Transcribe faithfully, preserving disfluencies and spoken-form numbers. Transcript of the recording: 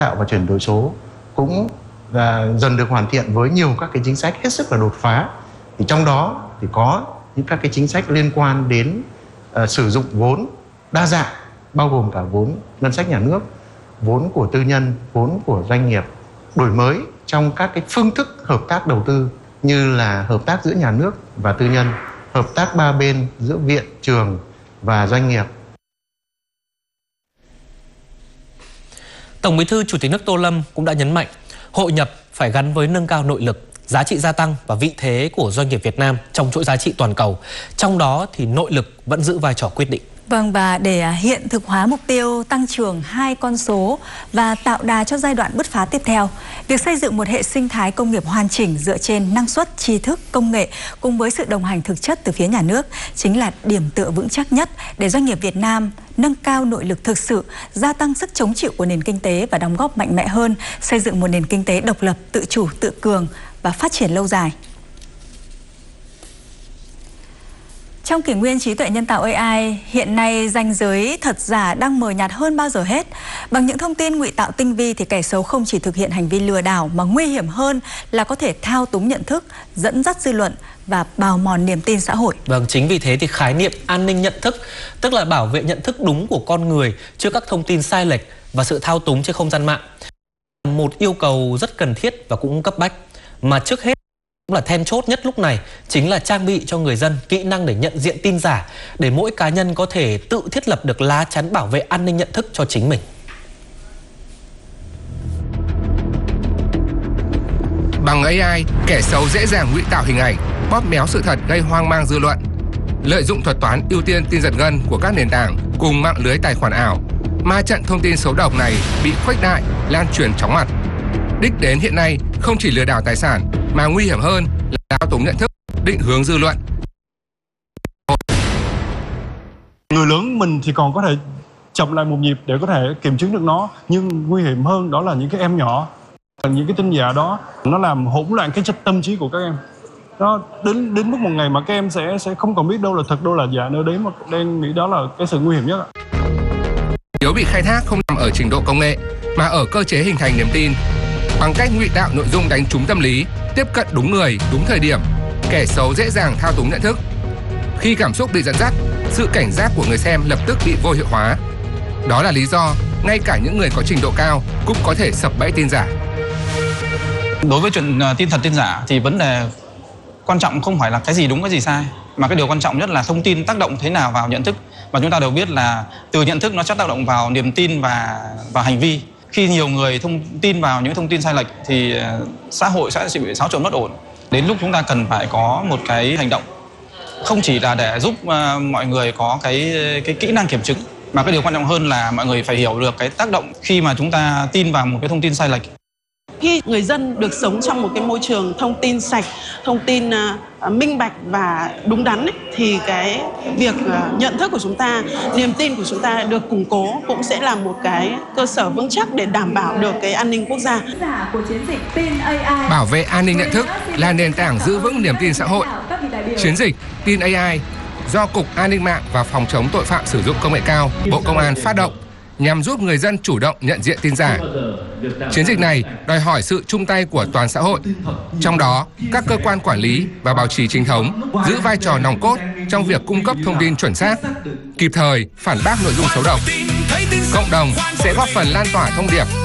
tạo và chuyển đổi số cũng à, dần được hoàn thiện với nhiều các cái chính sách hết sức là đột phá. Thì trong đó thì có những các cái chính sách liên quan đến uh, sử dụng vốn đa dạng, bao gồm cả vốn ngân sách nhà nước, vốn của tư nhân, vốn của doanh nghiệp, đổi mới trong các cái phương thức hợp tác đầu tư như là hợp tác giữa nhà nước và tư nhân, hợp tác ba bên giữa viện, trường và doanh nghiệp. Tổng Bí thư Chủ tịch nước Tô Lâm cũng đã nhấn mạnh hội nhập phải gắn với nâng cao nội lực, giá trị gia tăng và vị thế của doanh nghiệp Việt Nam trong chuỗi giá trị toàn cầu. Trong đó thì nội lực vẫn giữ vai trò quyết định. Vâng, và để hiện thực hóa mục tiêu tăng trưởng hai con số và tạo đà cho giai đoạn bứt phá tiếp theo, việc xây dựng một hệ sinh thái công nghiệp hoàn chỉnh dựa trên năng suất, tri thức, công nghệ cùng với sự đồng hành thực chất từ phía nhà nước chính là điểm tựa vững chắc nhất để doanh nghiệp Việt Nam nâng cao nội lực thực sự, gia tăng sức chống chịu của nền kinh tế và đóng góp mạnh mẽ hơn xây dựng một nền kinh tế độc lập, tự chủ, tự cường và phát triển lâu dài. Trong kỷ nguyên trí tuệ nhân tạo A I, hiện nay ranh giới thật giả đang mờ nhạt hơn bao giờ hết. Bằng những thông tin ngụy tạo tinh vi thì kẻ xấu không chỉ thực hiện hành vi lừa đảo mà nguy hiểm hơn là có thể thao túng nhận thức, dẫn dắt dư luận và bào mòn niềm tin xã hội. Vâng, chính vì thế thì khái niệm an ninh nhận thức, tức là bảo vệ nhận thức đúng của con người trước các thông tin sai lệch và sự thao túng trên không gian mạng, một yêu cầu rất cần thiết và cũng cấp bách. Mà trước hết cũng là then chốt nhất lúc này chính là trang bị cho người dân kỹ năng để nhận diện tin giả, để mỗi cá nhân có thể tự thiết lập được lá chắn bảo vệ an ninh nhận thức cho chính mình. Bằng A I, kẻ xấu dễ dàng ngụy tạo hình ảnh, bóp méo sự thật gây hoang mang dư luận, lợi dụng thuật toán ưu tiên tin giật gân của các nền tảng cùng mạng lưới tài khoản ảo. Ma trận thông tin xấu độc này bị khuếch đại, lan truyền chóng mặt. Đích đến hiện nay không chỉ lừa đảo tài sản mà nguy hiểm hơn là thao túng nhận thức, định hướng dư luận. Người lớn mình thì còn có thể chậm lại một nhịp để có thể kiểm chứng được nó, nhưng nguy hiểm hơn đó là những cái em nhỏ. Những cái tin giả đó nó làm hỗn loạn cái chất tâm trí của các em. Nó đến đến mức một ngày mà các em sẽ sẽ không còn biết đâu là thật đâu là giả nữa, đấy mà đang nghĩ đó là cái sự nguy hiểm nhất ạ. Yếu bị khai thác không nằm ở trình độ công nghệ mà ở cơ chế hình thành niềm tin. Bằng cách ngụy tạo nội dung đánh trúng tâm lý, tiếp cận đúng người, đúng thời điểm, kẻ xấu dễ dàng thao túng nhận thức. Khi cảm xúc bị dẫn dắt, sự cảnh giác của người xem lập tức bị vô hiệu hóa. Đó là lý do ngay cả những người có trình độ cao cũng có thể sập bẫy tin giả. Đối với chuyện tin thật tin giả thì vấn đề quan trọng không phải là cái gì đúng cái gì sai, mà cái điều quan trọng nhất là thông tin tác động thế nào vào nhận thức. Và chúng ta đều biết là từ nhận thức nó sẽ tác động vào niềm tin và và hành vi. Khi nhiều người thông tin vào những thông tin sai lệch thì xã hội sẽ bị xáo trộn bất ổn. Đến lúc chúng ta cần phải có một cái hành động không chỉ là để giúp mọi người có cái cái kỹ năng kiểm chứng, mà cái điều quan trọng hơn là mọi người phải hiểu được cái tác động khi mà chúng ta tin vào một cái thông tin sai lệch. Khi người dân được sống trong một cái môi trường thông tin sạch, thông tin uh, minh bạch và đúng đắn ấy, thì cái việc uh, nhận thức của chúng ta, niềm tin của chúng ta được củng cố cũng sẽ là một cái cơ sở vững chắc để đảm bảo được cái an ninh quốc gia. Bảo vệ an ninh nhận thức là nền tảng giữ vững niềm tin xã hội. Chiến dịch Tin A I do Cục An ninh mạng và Phòng chống tội phạm sử dụng công nghệ cao, Bộ Công an phát động nhằm giúp người dân chủ động nhận diện tin giả. Chiến dịch này đòi hỏi sự chung tay của toàn xã hội, trong đó các cơ quan quản lý và báo chí chính thống giữ vai trò nòng cốt trong việc cung cấp thông tin chuẩn xác, kịp thời phản bác nội dung xấu độc. Cộng đồng sẽ góp phần lan tỏa thông điệp